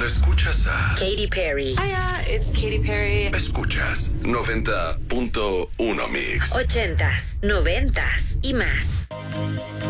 Cuando escuchas a Katy Perry. Hiya, it's Katy Perry. Escuchas 90.1 Mix. 80s, 90s y más.